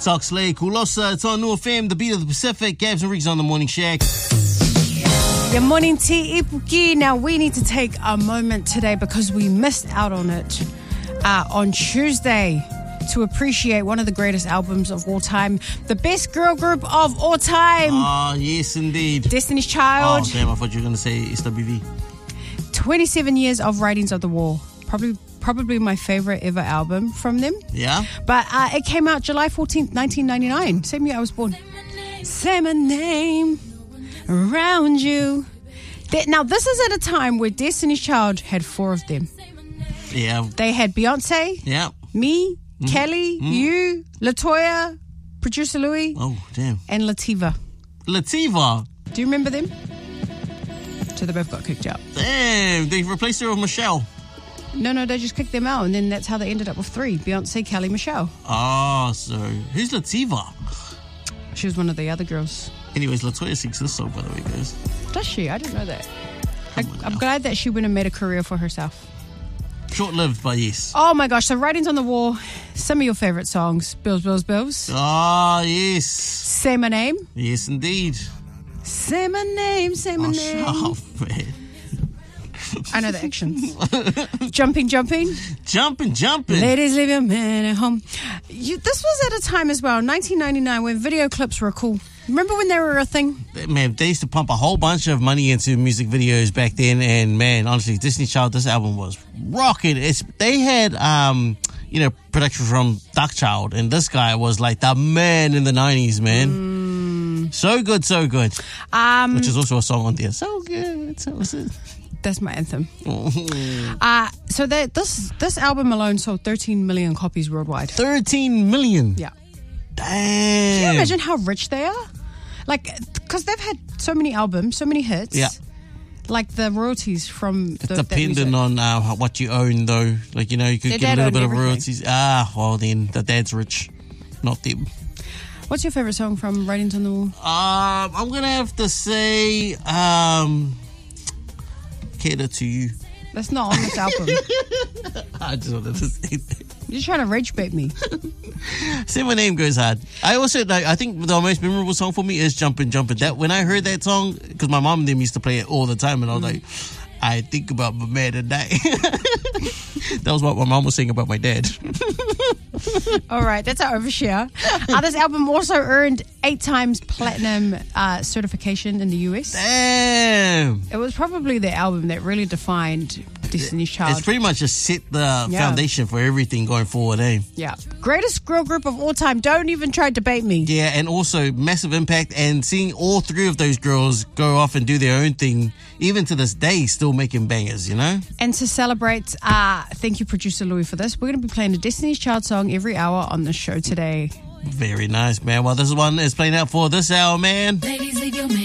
Soxley, Kulosa, it's on New FM, the beat of the Pacific. Gabs and Riggs on the Morning Shack. Good morning, Te Ipuki. Now, we need to take a moment today because we missed out on it on Tuesday to appreciate one of the greatest albums of all time, the best girl group of all time. Ah, yes, indeed. Destiny's Child. Oh, damn, I thought you were going to say SWV. 27 years of Writings of the Wall. Probably my favorite ever album from them. Yeah? But it came out July 14th, 1999. Same year I was born. Say my name around you. Now, this is at a time where Destiny's Child had 4 of them. Yeah. They had Beyonce, Yeah. me, Kelly, you, LaToya, producer Louis, Oh, damn. and Lativa. Lativa. Do you remember them? So they both got kicked out. Damn, they replaced her with Michelle. No, they just kicked them out, and then that's how they ended up with 3. Beyonce, Kelly, Michelle. Oh, so who's Lativa? She was one of the other girls. Anyways, LaToya sings this song, by the way, guys. Does she? I didn't know that. I'm glad that she went and made a career for herself. Short-lived, but yes. Oh my gosh, so Writings on the Wall, some of your favourite songs. Bills, Bills, Bills. Ah, yes. Say My Name. Yes, indeed. Say my name, say my name. Oh, man. I know the actions. Jumping. Jumping. Ladies, leave your man at home. This was at a time as well, 1999, when video clips were cool. Remember when they were a thing? Man, they used to pump a whole bunch of money into music videos back then, and man, honestly, Destiny's Child, this album was rocking. They had, production from Darkchild, and this guy was like the man in the 90s, man. So good. Which is also a song on there. So good. That's my anthem. So this album alone sold 13 million copies worldwide. 13 million? Yeah. Damn. Can you imagine how rich they are? Like, because they've had so many albums, so many hits. Yeah. Like the royalties from it's dependent on what you own, though. Like, you could get a little bit of royalties. Well, then the dad's rich, not them. What's your favorite song from Writings on the Wall? I'm going to have to say Cater to You. That's not on this album. I just wanted to say that. You're trying to rage bait me. Say My Name goes hard. I also, I think the most memorable song for me is Jumpin'. That when I heard that song, because my mom and them used to play it all the time, and I was like, I think about my man tonight. That was what my mom was saying about my dad. All right, that's our overshare. This album also earned 8 times platinum certification in the US. Damn. It was probably the album that really defined Destiny's Child. It's pretty much just set the foundation for everything going forward, eh? Yeah. Greatest girl group of all time. Don't even try to debate me. Yeah, and also massive impact, and seeing all 3 of those girls go off and do their own thing, even to this day, still making bangers, And to celebrate, thank you, producer Louis, for this. We're going to be playing a Destiny's Child song every hour on the show today. Very nice, man. Well, this one is playing out for this hour, man. Ladies, leave your man.